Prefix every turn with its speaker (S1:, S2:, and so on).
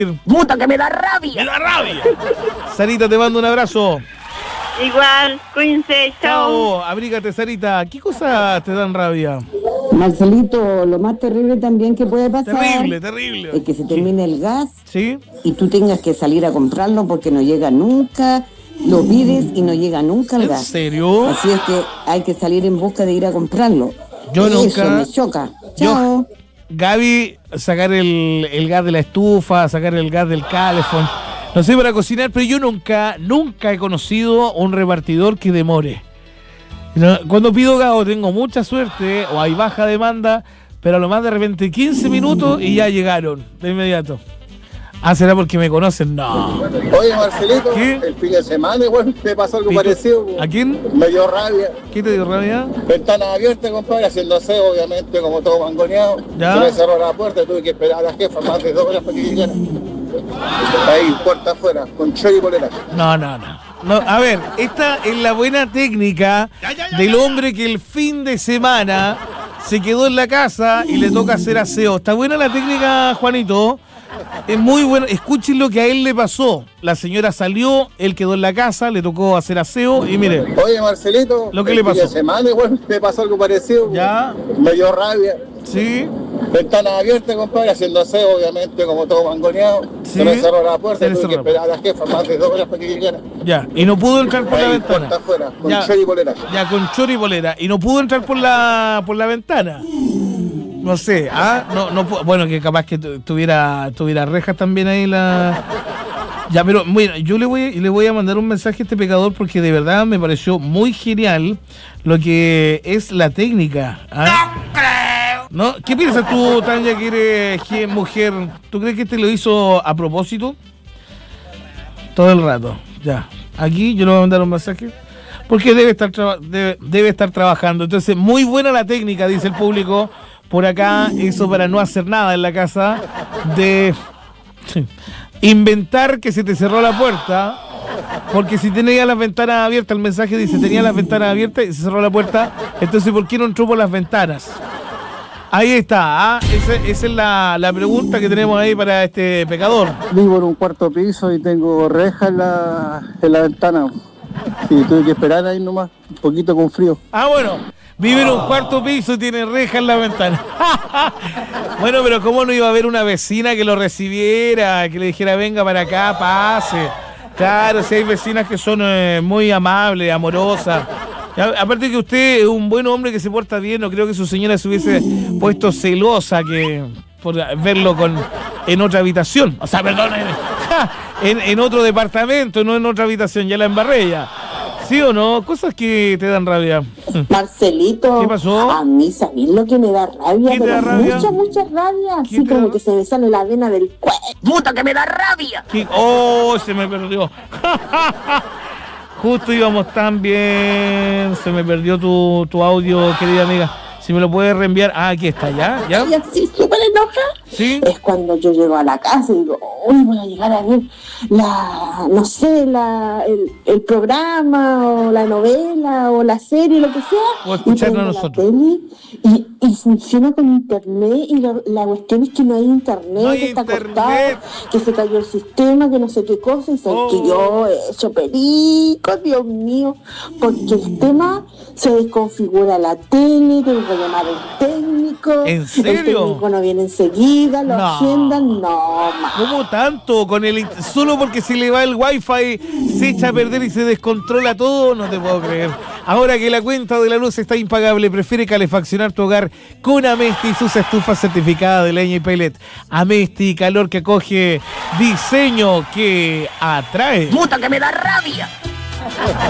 S1: ¡Puta que me da rabia!
S2: ¡Me da rabia! Sarita, te mando un abrazo.
S3: Igual, cuídense, chao.
S2: Chao, abrígate, Sarita. ¿Qué cosas te dan rabia?
S4: Marcelito, lo más terrible también que puede pasar
S2: Terrible.
S4: es que se termine el gas
S2: ¿Sí?
S4: y tú tengas que salir a comprarlo porque no llega nunca, lo pides y no llega nunca el
S2: ¿En
S4: gas.
S2: serio?
S4: Así es que hay que salir en busca de ir a comprarlo.
S2: Yo
S4: Eso
S2: nunca-
S4: me choca. Chao.
S2: Gaby, sacar el gas de la estufa, sacar el gas del calefón. No sé para cocinar, pero yo nunca he conocido un repartidor que demore. No, cuando pido gas o tengo mucha suerte o hay baja demanda, pero a lo más de repente 15 minutos y ya llegaron de inmediato. Ah, ¿será porque me conocen? No.
S5: Oye, Marcelito,
S2: ¿Qué?
S5: el fin de semana igual me pasó algo parecido.
S2: ¿A quién?
S5: Me dio rabia.
S2: ¿Qué te dio rabia?
S5: Ventana abierta, compadre, haciendo aseo, obviamente, como todo mangoneado.
S2: Ya.
S5: Se me cerró la puerta, tuve que esperar a la jefa más de 2 horas para que llegara. Ahí, puerta afuera, con chori y polera.
S2: No. A ver, esta es la buena técnica del hombre que el fin de semana se quedó en la casa y le toca hacer aseo. Está buena la técnica, Juanito. Es muy bueno. Escuchen lo que a él le pasó. La señora salió, él quedó en la casa, le tocó hacer aseo y mire.
S5: Oye, Marcelito,
S2: Lo que
S5: el
S2: le
S5: fin
S2: pasó.
S5: de semana igual me pasó algo parecido.
S2: Ya.
S5: Me dio rabia.
S2: Sí.
S5: Ventana abierta, compadre, haciendo aseo, obviamente, como todo mangoneado.
S2: Sí.
S5: Se me cerró la puerta,
S2: Se le
S5: tuve que
S2: cerró.
S5: esperar a la jefa más de 2 horas para que llegara.
S2: Ya. Y no pudo entrar por la
S5: Ahí,
S2: ventana.
S5: puerta afuera, con
S2: Ya.
S5: chori y polera.
S2: Ya, con chori y polera. Y no pudo entrar por la ventana. No sé, bueno, que capaz que tuviera rejas también ahí la. Ya, pero bueno, yo le voy a mandar un mensaje a este pecador porque de verdad me pareció muy genial lo que es la técnica. ¿Ah? ¡No creo! ¿No? ¿Qué piensas tú, Tania, que eres mujer? ¿Tú crees que este lo hizo a propósito? Todo el rato, ya. Aquí yo le voy a mandar un mensaje. Porque debe estar trabajando. Entonces, muy buena la técnica, dice el público. Por acá, eso para no hacer nada en la casa. De inventar que se te cerró la puerta. Porque si tenía las ventanas abiertas, el mensaje dice, tenía las ventanas abiertas y se cerró la puerta. Entonces, ¿por qué no entró por las ventanas? Ahí está, ¿ah? Esa es la pregunta que tenemos ahí para este pecador.
S5: Vivo en un cuarto piso y tengo rejas en la ventana. Sí, tuve que esperar ahí nomás, un poquito con frío.
S2: Ah, bueno, vive en un cuarto piso y tiene reja en la ventana. Bueno, pero ¿cómo no iba a haber una vecina que lo recibiera, que le dijera, venga para acá, pase? Claro, si hay vecinas que son muy amables, amorosas. Aparte que usted es un buen hombre que se porta bien, no creo que su señora se hubiese puesto celosa que por verlo en otra habitación. O sea, perdón, en otro departamento, no en otra habitación, ya la embarré ya. ¿Sí o no? Cosas que te dan rabia.
S4: Marcelito,
S2: ¿Qué pasó?
S4: a mí, ¿sabés lo que me da rabia?
S2: ¿Qué te da
S4: Pero
S2: rabia?
S4: mucha rabia,
S2: ¿Qué
S4: así
S2: te
S4: como
S2: da-
S4: que se me sale la vena del cuello.
S1: ¡Puta que me da rabia!
S2: ¡Oh, se me perdió! Justo íbamos tan bien. Se me perdió tu audio, querida amiga. Si me lo puedes reenviar. Ah, aquí está, ¿ya?
S4: Y así súper enojada.
S2: ¿Sí?
S4: Es cuando yo llego a la casa y digo, uy, voy a llegar a ver no sé, el programa o la novela o la serie, lo que sea.
S2: O escucharnos
S4: y prendo
S2: nosotros.
S4: la tele y funciona con internet y la cuestión es que no hay internet,
S2: No hay
S4: que está
S2: internet.
S4: cortado, que se cayó el sistema, que no sé qué cosa, y sabes
S2: Oh.
S4: que yo he hecho perico, Dios mío, porque el tema se desconfigura la tele, tengo que llamar al técnico.
S2: ¿En serio?
S4: El técnico no viene enseguida, lo
S2: No.
S4: agendan, no, más.
S2: ¿Cómo tanto? Solo porque se le va el wifi, se echa a perder y se descontrola todo, no te puedo creer. Ahora que la cuenta de la luz está impagable, prefiere calefaccionar tu hogar con Amesti y sus estufas certificadas de leña y pellet. Amesti, calor que acoge, diseño que atrae.
S1: ¡Puta que me da rabia!